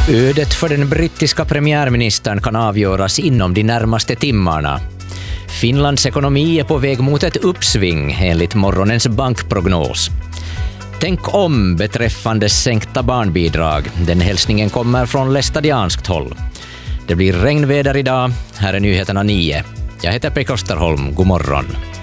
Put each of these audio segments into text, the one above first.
Ödet för den brittiska premiärministern kan avgöras inom de närmaste timmarna. Finlands ekonomi är på väg mot ett uppsving enligt morgonens bankprognos. Tänk om beträffande sänkta barnbidrag. Den hälsningen kommer från lästadianskt håll. Det blir regnväder idag. Här är nyheterna 9. Jag heter Pekka Österholm. God morgon.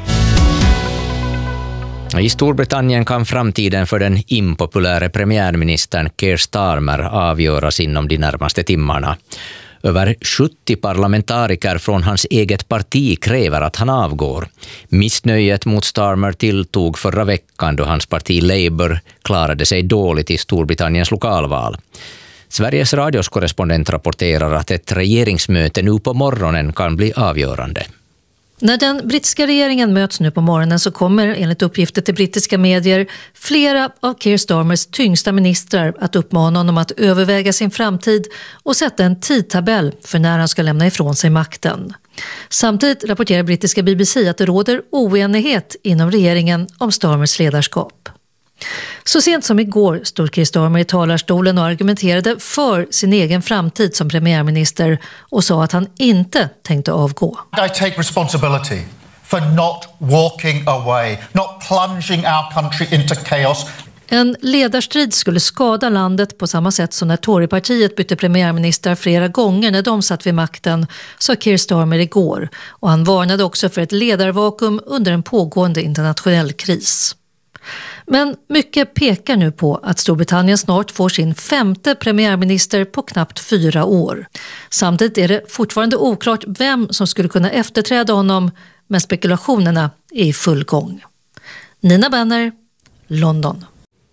I Storbritannien kan framtiden för den impopulära premiärministern Keir Starmer avgöras inom de närmaste timmarna. Över 70 parlamentariker från hans eget parti kräver att han avgår. Missnöjet mot Starmer tilltog förra veckan då hans parti Labour klarade sig dåligt i Storbritanniens lokalval. Sveriges radios korrespondent rapporterar att ett regeringsmöte nu på morgonen kan bli avgörande. När den brittiska regeringen möts nu på morgonen så kommer enligt uppgifter till brittiska medier flera av Keir Starmers tyngsta ministrar att uppmana honom att överväga sin framtid och sätta en tidtabell för när han ska lämna ifrån sig makten. Samtidigt rapporterar brittiska BBC att det råder oenighet inom regeringen om Starmers ledarskap. Så sent som igår stod Keir Starmer i talarstolen och argumenterade för sin egen framtid som premiärminister och sa att han inte tänkte avgå. I take responsibility for not walking away, not plunging our country into chaos. En ledarstrid skulle skada landet på samma sätt som när Torypartiet bytte premiärminister flera gånger när de satt vid makten, sa Keir Starmer igår, och han varnade också för ett ledarvakuum under en pågående internationell kris. Men mycket pekar nu på att Storbritannien snart får sin 5:e premiärminister på knappt 4 år. Samtidigt är det fortfarande oklart vem som skulle kunna efterträda honom, men spekulationerna är i full gång. Nina Benner, London.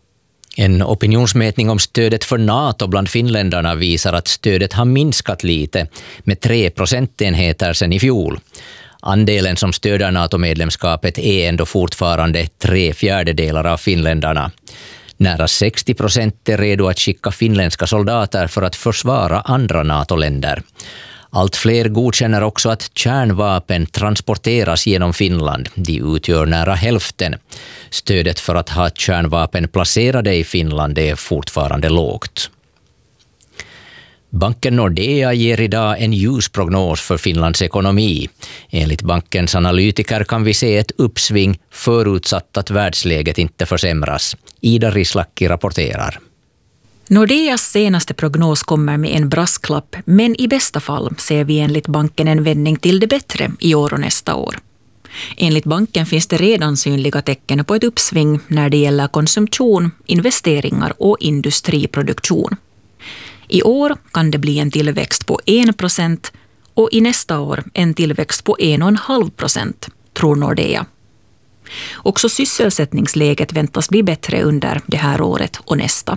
En opinionsmätning om stödet för NATO bland finländarna visar att stödet har minskat lite med 3 procentenheter sedan i fjol. Andelen som stöder NATO-medlemskapet är ändå fortfarande 3/4 av finländarna. Nära 60% är redo att skicka finländska soldater för att försvara andra NATO-länder. Allt fler godkänner också att kärnvapen transporteras genom Finland. De utgör nära hälften. Stödet för att ha kärnvapen placerade i Finland är fortfarande lågt. Banken Nordea ger idag en ljusprognos för Finlands ekonomi. Enligt bankens analytiker kan vi se ett uppsving förutsatt att världsläget inte försämras. Ida Rislaki rapporterar. Nordeas senaste prognos kommer med en brasklapp, men i bästa fall ser vi enligt banken en vändning till det bättre i år och nästa år. Enligt banken finns det redan synliga tecken på ett uppsving när det gäller konsumtion, investeringar och industriproduktion. I år kan det bli en tillväxt på 1% och i nästa år en tillväxt på 1,5%, tror Nordea. Också sysselsättningsläget väntas bli bättre under det här året och nästa.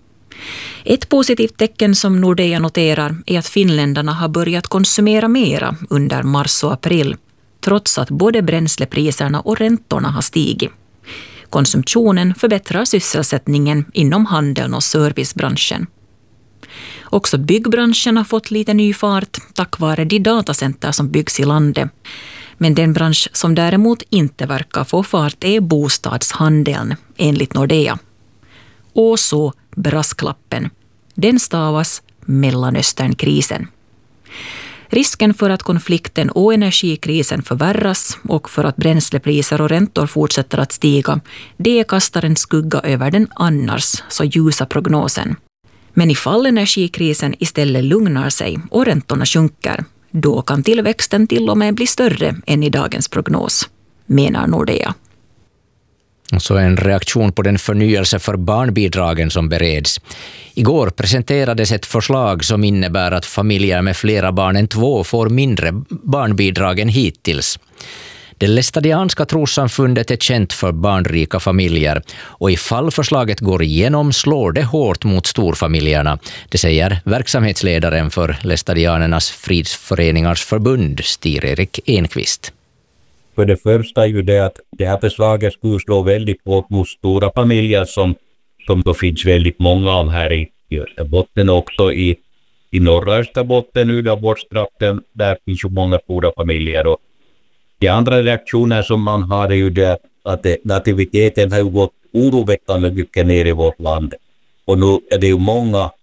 Ett positivt tecken som Nordea noterar är att finländarna har börjat konsumera mera under mars och april, trots att både bränslepriserna och räntorna har stigit. Konsumtionen förbättrar sysselsättningen inom handeln och servicebranschen. Också byggbranschen har fått lite ny fart tack vare de datacenter som byggs i landet. Men den bransch som däremot inte verkar få fart är bostadshandeln, enligt Nordea. Och så brasklappen. Den stavas Mellanösternkrisen. Risken för att konflikten och energikrisen förvärras och för att bränslepriser och räntor fortsätter att stiga, det kastar en skugga över den annars så ljusa prognosen. Men ifall energikrisen istället lugnar sig och räntorna sjunker, då kan tillväxten till och med bli större än i dagens prognos, menar Nordea. Och så en reaktion på den förnyelse för barnbidragen som bereds. Igår presenterades ett förslag som innebär att familjer med flera barn än 2 får mindre barnbidrag än hittills. Det lästadianska trossamfundet är känt för barnrika familjer och ifall förslaget går igenom slår det hårt mot storfamiljerna. Det säger verksamhetsledaren för Lästadianernas fridsföreningars förbund, Stig-Erik Enqvist. För det första är ju det att det här förslaget skulle slå väldigt hårt mot stora familjer som då finns väldigt många av här i Österbotten och också i norra Österbotten, Uleåborgstrakten, där finns ju många stora familjer. Och de andra reaktioner som man har är ju det att nativiteten har gått oroväckande mycket ner i vårt land. Och nu är det ju många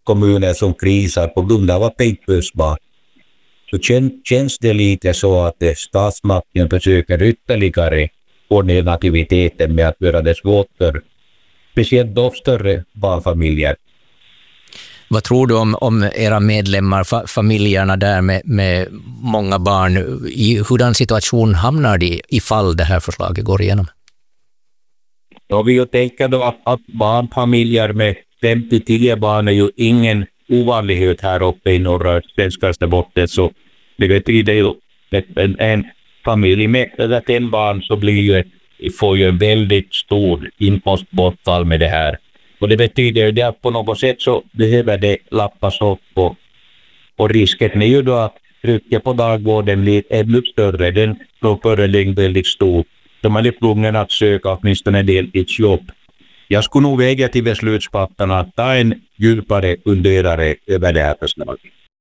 kommuner som krisar på grund av pappersbarn. Så känns det lite så att statsmakten försöker ytterligare få ner nativiteten med att göra det svårt för speciellt de större barnfamiljer. Vad tror du om era medlemmar, familjerna där med många barn? I hurdan situation hamnar de ifall det här förslaget går igenom? Ja, vi tänker då att barnfamiljer med 50-10 barn är ju ingen ovanlighet här uppe i norra svenska Österbotten, så det betyder ju en familj med en barn så får ju en väldigt stor inkomstbortfall med det här. Och det betyder ju att på något sätt så behöver det lappas upp och risken är ju då att trycket på dagvården blir ännu större. Den föreligger väldigt stor. De är tvungna att söka åtminstone en deltidsjobb. Jag skulle nog väga till beslutsfattarna att ta en djupare funderare över det här förslaget.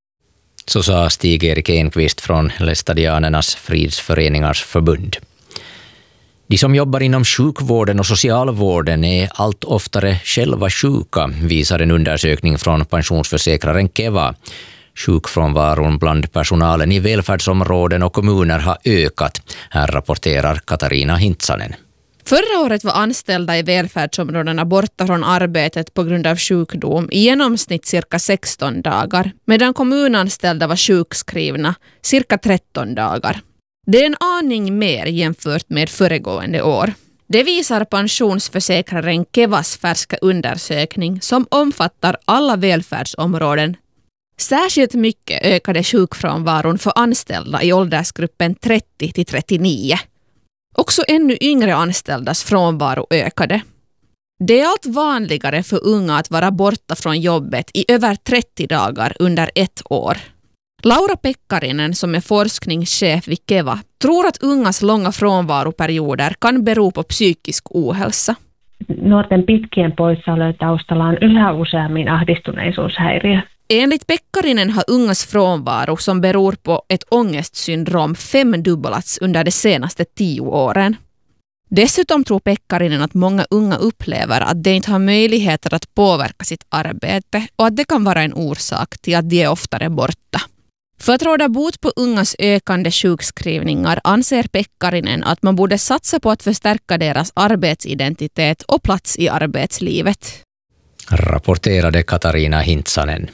Så sa Stig-Erik Enqvist från Lästadianernas fridsföreningars förbund. De som jobbar inom sjukvården och socialvården är allt oftare själva sjuka, visar en undersökning från pensionsförsäkraren Keva. Sjukfrånvaron bland personalen i välfärdsområden och kommuner har ökat. Här rapporterar Katarina Hintsanen. Förra året var anställda i välfärdsområdena borta från arbetet på grund av sjukdom i genomsnitt cirka 16 dagar, medan kommunanställda var sjukskrivna cirka 13 dagar. Det är en aning mer jämfört med föregående år. Det visar pensionsförsäkraren Kevas färska undersökning som omfattar alla välfärdsområden. Särskilt mycket ökade sjukfrånvaron för anställda i åldersgruppen 30-39. Också ännu yngre anställdas frånvaro ökade. Det är allt vanligare för unga att vara borta från jobbet i över 30 dagar under ett år. Laura Pekkarinen, som är forskningschef vid Keva, tror att ungas långa frånvaroperioder kan bero på psykisk ohälsa. Nuorten pitkien poissaolojen taustalla on yhä useammin ahdistuneisuushäiriö. Enligt Pekkarinen har ungas frånvaro som beror på ett ångestsyndrom 5-dubblats under de senaste 10 åren. Dessutom tror Pekkarinen att många unga upplever att de inte har möjligheter att påverka sitt arbete och att det kan vara en orsak till att de är oftare borta. För att råda bot på ungas ökande sjukskrivningar anser Pekkarinen att man borde satsa på att förstärka deras arbetsidentitet och plats i arbetslivet. Rapporterade Katarina Hintsanen.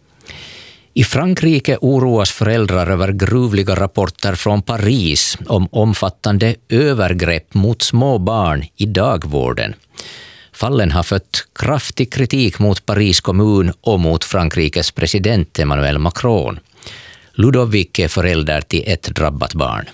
I Frankrike oroas föräldrar över gruvliga rapporter från Paris om omfattande övergrepp mot små barn i dagvården. Fallen har fött kraftig kritik mot Paris kommun och mot Frankrikes president Emmanuel Macron. Ludovic är förälder till ett drabbat barn.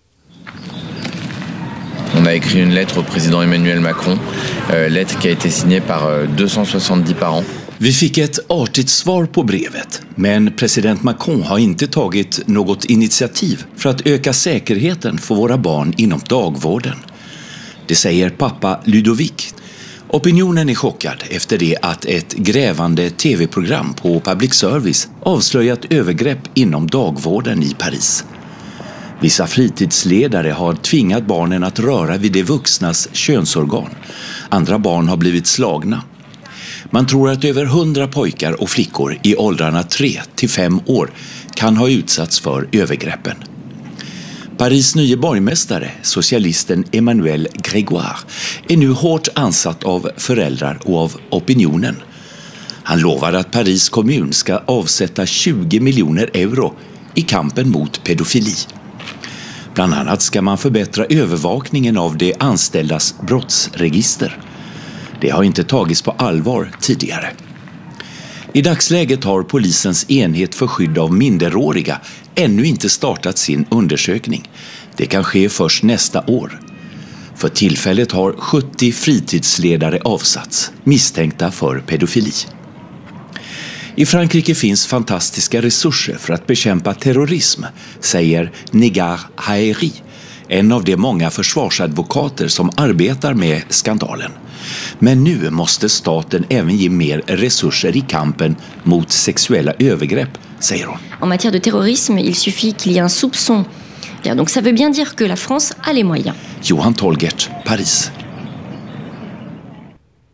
On a écrit une lettre au président Emmanuel Macron, lettre qui a été signée par 270 parents. Vi fick ett artigt svar på brevet, men president Macron har inte tagit något initiativ för att öka säkerheten för våra barn inom dagvården. Det säger pappa Ludovic. Opinionen är chockad efter det att ett grävande tv-program på public service avslöjat övergrepp inom dagvården i Paris. Vissa fritidsledare har tvingat barnen att röra vid de vuxnas könsorgan. Andra barn har blivit slagna. Man tror att över 100 pojkar och flickor i åldrarna 3-5 år kan ha utsatts för övergreppen. Paris nye borgmästare, socialisten Emmanuel Grégoire, är nu hårt ansatt av föräldrar och av opinionen. Han lovar att Paris kommun ska avsätta 20 miljoner euro i kampen mot pedofili. Bland annat ska man förbättra övervakningen av de anställdas brottsregister. Det har inte tagits på allvar tidigare. I dagsläget har polisens enhet för skydd av minderåriga ännu inte startat sin undersökning. Det kan ske först nästa år. För tillfället har 70 fritidsledare avsatts, misstänkta för pedofili. I Frankrike finns fantastiska resurser för att bekämpa terrorism, säger Negar Haeri, en av de många försvarsadvokater som arbetar med skandalen. Men nu måste staten även ge mer resurser i kampen mot sexuella övergrepp, säger hon. En matière de terrorisme, il suffit qu'il y ait un soupçon. Donc ça veut bien dire que la France a les moyens. Johan Tolgert, Paris.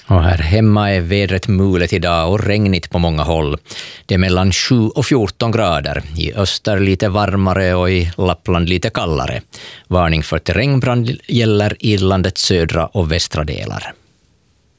Och här hemma är vädret mulet idag och regnigt på många håll. Det är mellan 7 och 14 grader. I öster lite varmare och i Lappland lite kallare. Varning för terrängbrand gäller i landets södra och västra delar.